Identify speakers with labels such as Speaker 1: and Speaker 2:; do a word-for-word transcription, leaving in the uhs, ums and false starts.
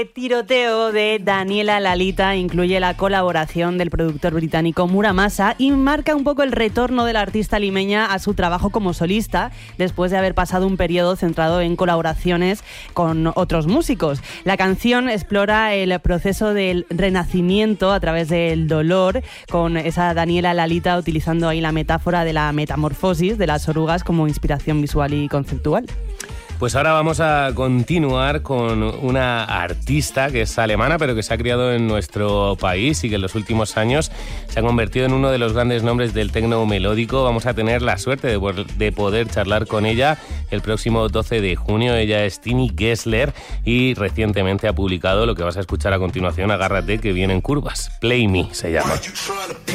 Speaker 1: El tiroteo de Daniela Lalita incluye la colaboración del productor británico Muramasa y marca un poco el retorno de la artista limeña a su trabajo como solista después de haber pasado un periodo centrado en colaboraciones con otros músicos. La canción explora el proceso del renacimiento a través del dolor, con esa Daniela Lalita utilizando ahí la metáfora de la metamorfosis de las orugas como inspiración visual y conceptual.
Speaker 2: Pues ahora vamos a continuar con una artista que es alemana, pero que se ha criado en nuestro país y que en los últimos años se ha convertido en uno de los grandes nombres del tecno melódico. Vamos a tener la suerte de, de poder charlar con ella el próximo doce de junio. Ella es Tini Gessler y recientemente ha publicado lo que vas a escuchar a continuación. Agárrate que vienen curvas. Play Me se llama.